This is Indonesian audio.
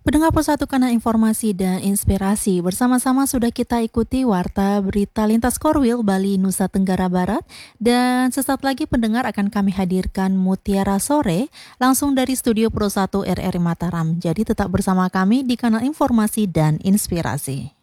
Pendengar Persatu Kanal Informasi dan Inspirasi, bersama-sama sudah kita ikuti Warta Berita Lintas Korwil Bali Nusa Tenggara Barat, dan sesaat lagi pendengar akan kami hadirkan Mutiara Sore langsung dari studio Pro 1 RRI Mataram. Jadi tetap bersama kami di Kanal Informasi dan Inspirasi.